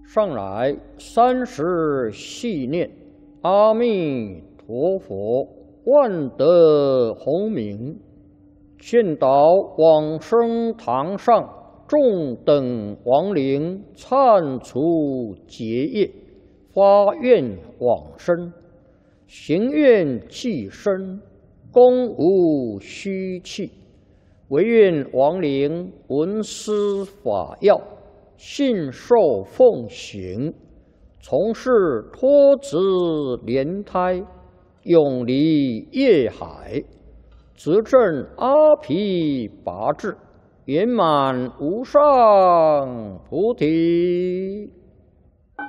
上来30系念阿弥陀佛，万德洪名，劝导往生堂上众等亡灵忏除结业，发愿往生，行愿济身，功无虚弃，唯愿亡灵闻思法要，信受奉行，从事脱子莲胎，永离业海，则证阿毗跋致，圆满无上菩提。